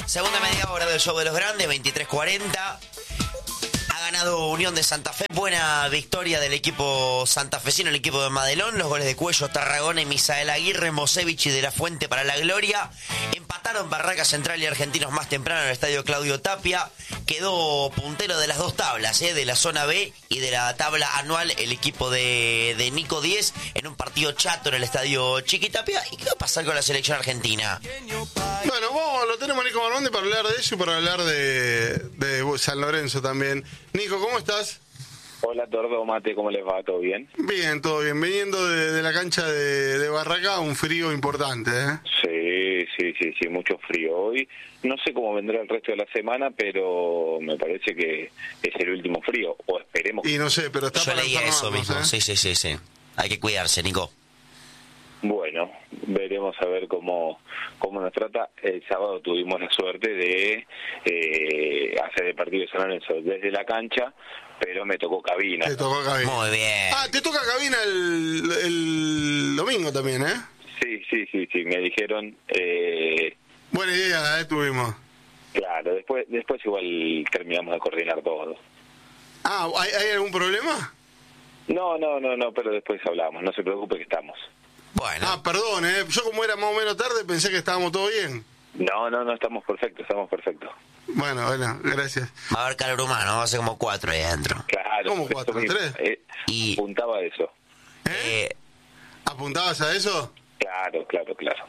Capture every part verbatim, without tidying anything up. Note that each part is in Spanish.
Segunda media hora del show de los grandes, veintitrés cuarenta. Ha ganado Unión de Santa Fe. Buena victoria del equipo santafesino, el equipo de Madelón. Los goles de Cuello, Tarragona y Misael Aguirre, Mosevich y De la Fuente para la gloria. Empataron Barraca Central y Argentinos más temprano en el estadio Claudio Tapia. Quedó puntero de las dos tablas, ¿eh? De la zona B y de la tabla anual, el equipo de, de Nico Díez en un partido chato en el estadio Chiquitapia. ¿Y qué va a pasar con la selección argentina? Bueno, vos lo tenemos Nico Marmonde para hablar de eso y para hablar de, de San Lorenzo también. Nico, ¿cómo estás? Hola, Tordo, Mate, ¿cómo les va? ¿Todo bien? Bien, todo bien. Viniendo de, de la cancha de, de Barraca, un frío importante, ¿eh? Sí, sí, sí, sí, mucho frío hoy. No sé cómo vendrá el resto de la semana, pero me parece que es el último frío, o esperemos. Y no sé, pero está Yo para leía eso mismo, ¿eh? sí, sí, sí, sí. Hay que cuidarse, Nico. Bueno, veremos a ver cómo, cómo nos trata. El sábado tuvimos la suerte de eh, hacer el partido de San Lorenzo desde la cancha, pero me tocó cabina. Te tocó cabina. Muy bien. Ah, te toca cabina el, el domingo también, ¿eh? Sí, sí, sí, sí, me dijeron... Eh, Buena idea, ¿eh? Tuvimos. claro, después después igual terminamos de coordinar todo. Ah, ¿hay, ¿hay algún problema? No, no, no, no, pero después hablamos, no se preocupe que estamos. Bueno. Ah, perdón, ¿eh? Yo como era más o menos tarde pensé que estábamos todo bien. No, no, no, estamos perfectos, estamos perfectos. Bueno, bueno, gracias. Va a haber calor humano, va a ser como cuatro ahí adentro. Claro. ¿Cómo eso cuatro, mismo, tres? eh, Y- apuntaba a eso. ¿Eh? Eh, ¿Apuntabas a eso? Claro, claro, claro.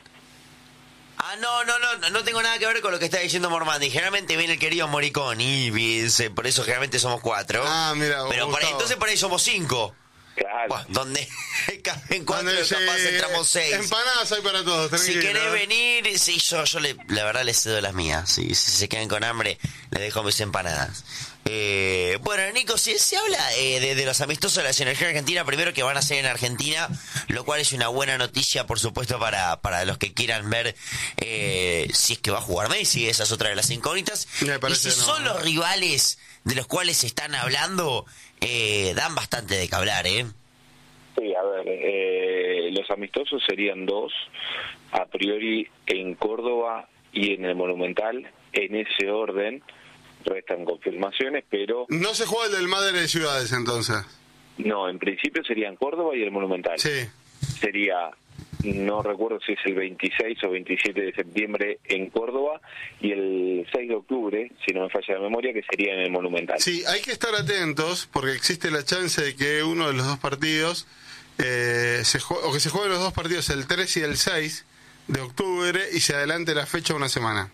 ah, no, no, no, no tengo nada que ver con lo que está diciendo Mormandi. Generalmente viene el querido Moriconi, y dice, por eso generalmente somos cuatro. Ah, mira, Pero por ahí, Gustavo. entonces por ahí somos cinco. Claro. Bueno, donde caben cuatro, Donde se- capaz entramos seis. Empanadas hay para todos, Si tranquilo. querés ¿eh? venir, sí, yo, yo le, la verdad les cedo las mías. Sí, si se quedan con hambre, les dejo mis empanadas. Eh, bueno, Nico, si se habla eh, de, de los amistosos de la selección argentina, primero que van a ser en Argentina, lo cual es una buena noticia, por supuesto, para, para los que quieran ver eh, si es que va a jugar Messi, esa es otra de las incógnitas. Me Y parece si no. son los rivales de los cuales se están hablando, eh, dan bastante de que hablar, ¿eh? Sí, a ver, eh, los amistosos serían dos, a priori en Córdoba y en el Monumental, en ese orden, restan confirmaciones, pero No se juega el del Madre de Ciudades, entonces. no, en principio serían Córdoba y el Monumental. Sí. Sería, no recuerdo si es el veintiséis o veintisiete de septiembre en Córdoba y el seis de octubre, si no me falla la memoria, que sería en el Monumental. Sí, hay que estar atentos porque existe la chance de que uno de los dos partidos, eh, se jue- o que se jueguen los dos partidos el tres y el seis de octubre y se adelante la fecha una semana.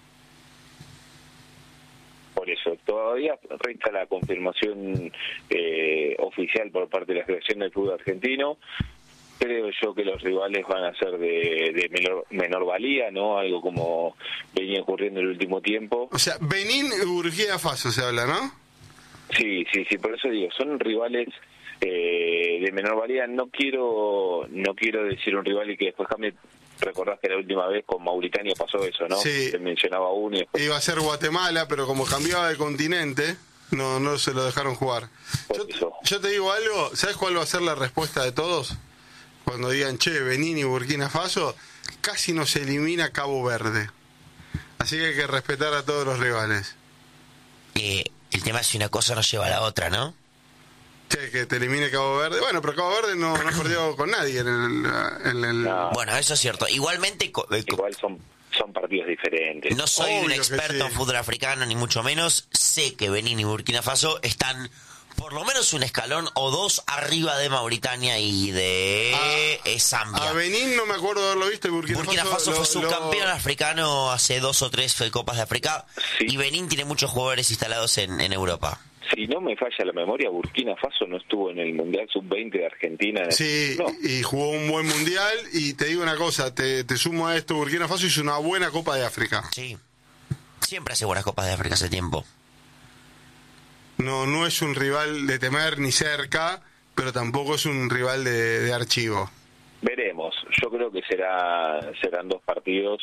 Por eso, todavía resta la confirmación eh, oficial por parte de la Federación del Fútbol Argentino. Creo yo que los rivales van a ser de, de menor, menor valía, ¿no? Algo como venía ocurriendo en el último tiempo. O sea, Benín y Burkina Faso se habla, ¿no? Sí, sí, sí, por eso digo, son rivales eh, de menor valía. No quiero no quiero decir un rival y que después cambie. Recordás que la última vez con Mauritania pasó eso, ¿no? Sí. Se mencionaba uno y después... Iba a ser Guatemala, pero como cambiaba de continente, no no se lo dejaron jugar. Por Yo, eso. yo te digo algo, ¿sabes cuál va a ser la respuesta de todos? Cuando digan, che, Benín y Burkina Faso, casi nos elimina Cabo Verde. Así que hay que respetar a todos los rivales. Eh, el tema es si una cosa no lleva a la otra, ¿no? Che, que te elimine Cabo Verde. Bueno, pero Cabo Verde no, no perdió con nadie en el... En el... No. Bueno, eso es cierto. Igualmente, co- eh, co- Igual son son partidos diferentes. no soy Obvio un que experto sí. en fútbol africano, ni mucho menos. Sé que Benín y Burkina Faso están por lo menos un escalón o dos arriba de Mauritania y de A- eh, Zambia. A Benín no me acuerdo de haberlo visto y Burkina, Burkina Faso lo- fue lo- subcampeón africano hace dos o tres Copas de África. Sí. Y Benín tiene muchos jugadores instalados en, en Europa. Si no me falla la memoria, Burkina Faso no estuvo en el Mundial sub veinte de Argentina. Sí, No. y jugó un buen mundial. Y te digo una cosa, te, te sumo a esto, Burkina Faso hizo una buena Copa de África. Sí. Siempre hace buenas Copas de África hace tiempo. No, no es un rival de temer ni cerca, pero tampoco es un rival de, de archivo. Veremos. Yo creo que será serán dos partidos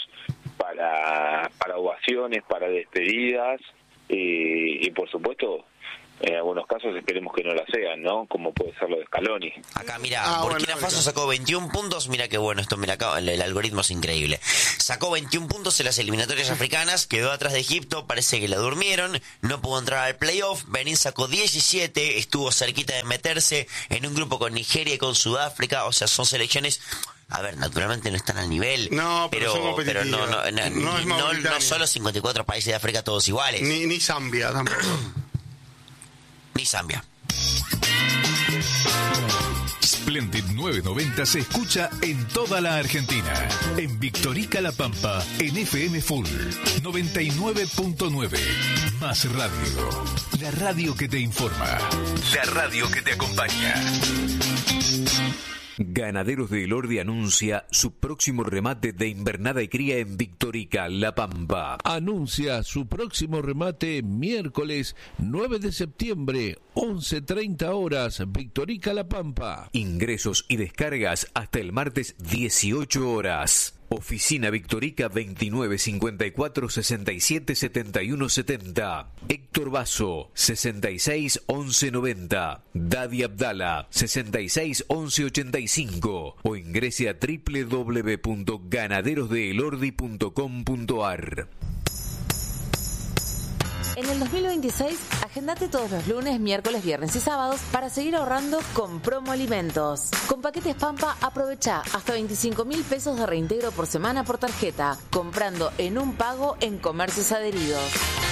para para ovaciones, para despedidas y, y por supuesto en algunos casos esperemos que no la sean, ¿no? Como puede ser lo de Scaloni. Acá, mira, Ah, Burkina bueno, Faso sacó veintiún puntos. Mira qué bueno esto, mira acá, el, el algoritmo es increíble. Sacó veintiún puntos en las eliminatorias africanas, quedó atrás de Egipto, parece que la durmieron, no pudo entrar al playoff. Benín sacó diecisiete, estuvo cerquita de meterse en un grupo con Nigeria y con Sudáfrica, o sea, son selecciones... A ver, naturalmente no están al nivel, No, pero son pero no, no, no, competitivas. no, No es no, Mauritania. no son los cincuenta y cuatro países de África todos iguales, ni, Ni, ni Zambia tampoco. ni Zambia. Splendid novecientos noventa se escucha en toda la Argentina. En Victorica La Pampa, en F M Full noventa y nueve punto nueve. Más radio. La radio que te informa. La radio que te acompaña. Ganaderos de Elordi anuncia su próximo remate de invernada y cría en Victorica, La Pampa. Anuncia su próximo remate miércoles nueve de septiembre, once treinta horas, Victorica, La Pampa. Ingresos y descargas hasta el martes dieciocho horas. Oficina Victorica veintinueve cincuenta y cuatro sesenta y siete setenta y uno setenta. Héctor Basso sesenta y seis once noventa. Dadi Abdala sesenta y seis once ochenta y cinco. O ingrese a doble u doble u doble u punto ganaderos de elordi punto com punto a r. En el dos mil veintiséis, agendate todos los lunes, miércoles, viernes y sábados para seguir ahorrando con Promo Alimentos. Con paquetes Pampa, aprovecha hasta veinticinco mil pesos de reintegro por semana por tarjeta, comprando en un pago en comercios adheridos.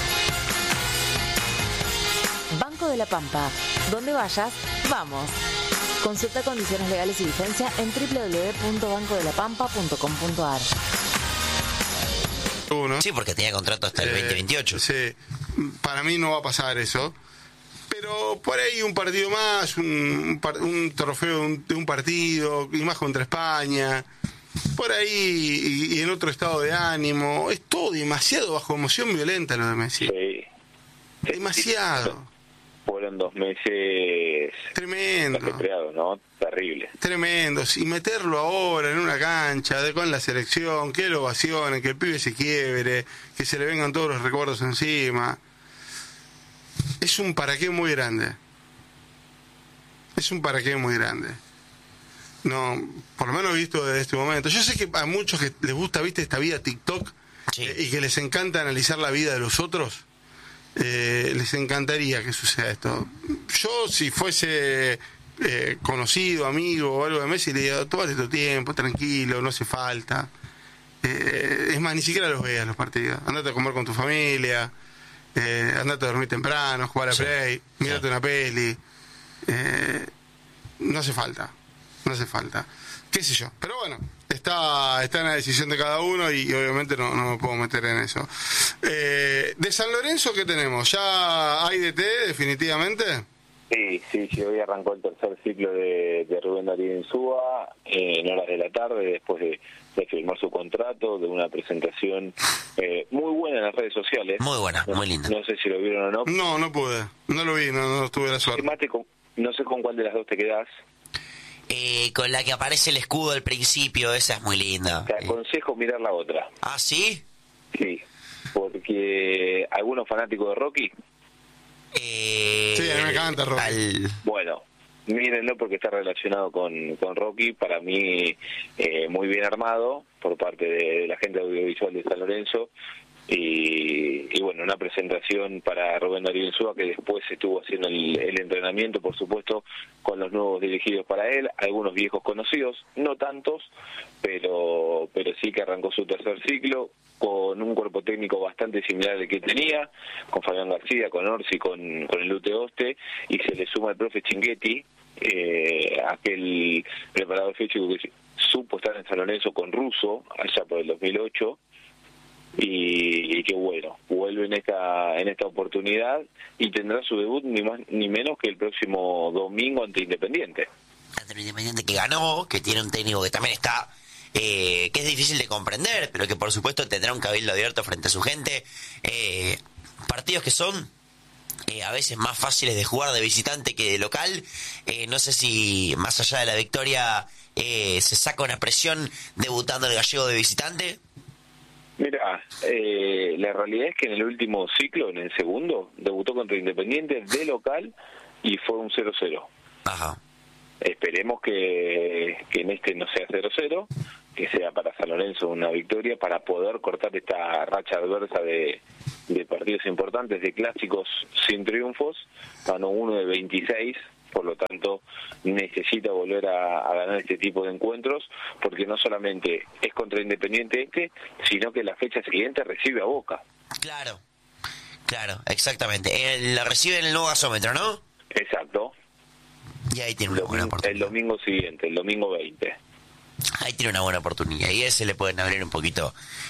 Banco de la Pampa. Donde vayas, vamos. Consulta condiciones legales y vigencia en doble u doble u doble u punto banco de la pampa punto com punto a r. Uno. Sí, porque tenía contrato hasta el Eh, veinte veintiocho. Sí, para mí no va a pasar eso. Pero por ahí un partido más, un, un, par- un trofeo de un, de un partido, y más contra España. Por ahí, y, y en otro estado de ánimo. Es todo demasiado bajo emoción violenta lo de Messi. Sí. Demasiado. Fueron dos meses Tremendo. ajetreados, ¿no? Terrible. Tremendo. Y meterlo ahora en una cancha, de, con la selección, que lo ovacionen, que el pibe se quiebre, que se le vengan todos los recuerdos encima. Es un para qué muy grande. Es un para qué muy grande. No, por lo menos visto desde este momento. Yo sé que a muchos que les gusta, viste, esta vida TikTok, Sí. eh, y que les encanta analizar la vida de los otros, eh, les encantaría que suceda esto. Yo, si fuese eh, conocido, amigo o algo de Messi, le diría, tómate tu tiempo, tranquilo, no hace falta. Eh, es más, ni siquiera los veas los partidos. Andate a comer con tu familia, eh, andate a dormir temprano, jugar a Sí. play, mírate Sí. una peli. Eh, no hace falta, no hace falta. Qué sé yo, pero bueno, está está en la decisión de cada uno y, y obviamente no, no me puedo meter en eso. Eh, de San Lorenzo, ¿qué tenemos? ¿Ya hay D T definitivamente? Sí, sí, sí, hoy arrancó el tercer ciclo de, de Rubén Darío Insúa eh, en horas de la tarde, después de, de firmar su contrato, de una presentación eh, muy buena en las redes sociales. Muy buena, No- muy linda. No sé si lo vieron o no. No, no pude, no lo vi, no, no tuve la suerte. Mate con- no sé con cuál de las dos te quedás. Eh, con la que aparece el escudo al principio, esa es muy linda. Te Eh, aconsejo mirar la otra. ¿Ah, sí? Sí, porque algunos fanáticos de Rocky, Eh, Sí, a mí me encanta Rocky. al- bueno, mírenlo porque está relacionado con, con Rocky, para mí eh, muy bien armado por parte de, de la gente audiovisual de San Lorenzo. Y, y bueno, una presentación para Rubén Darío Insúa, que después estuvo haciendo el, el entrenamiento, por supuesto, con los nuevos dirigidos para él, algunos viejos conocidos, no tantos, pero pero sí que arrancó su tercer ciclo con un cuerpo técnico bastante similar al que tenía, con Fabián García, con Orsi, con, con el Lute Oste, y se le suma el profe Chinguetti, eh, aquel preparador físico que supo estar en San Lorenzo con Russo allá por el dos mil ocho, y, y que bueno, vuelve en esta en esta oportunidad y tendrá su debut ni más ni menos que el próximo domingo ante Independiente. ante el Independiente que ganó, que tiene un técnico que también está, eh, que es difícil de comprender, pero que por supuesto tendrá un cabildo abierto frente a su gente. Eh, partidos que son eh, a veces más fáciles de jugar de visitante que de local. Eh, no sé si más allá de la victoria eh, se saca una presión debutando el gallego de visitante. Mira, eh, la realidad es que en el último ciclo, en el segundo, debutó contra Independiente de local y fue un cero cero. Ajá. Esperemos que, que en este no sea cero cero, que sea para San Lorenzo una victoria para poder cortar esta racha adversa de, de partidos importantes, de clásicos sin triunfos. Ganó uno de veintiséis, por lo tanto necesita volver a, a ganar este tipo de encuentros, porque no solamente es contra Independiente este, sino que la fecha siguiente recibe a Boca. Claro, claro, exactamente. El, la recibe en el nuevo gasómetro, ¿no? Exacto. Y ahí tiene una buena oportunidad. El domingo siguiente, el domingo veinte. Ahí tiene una buena oportunidad. Y a ese le pueden abrir un poquito